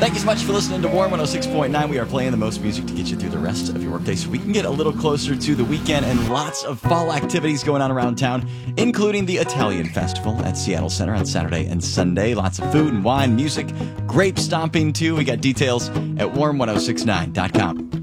Thank you so much for listening to Warm 106.9. We are playing the most music to get you through the rest of your workday so we can get a little closer to the weekend, and lots of fall activities going on around town, including the Italian Festival at Seattle Center on Saturday and Sunday. Lots of food and wine, music, grape stomping too. We got details at warm1069.com.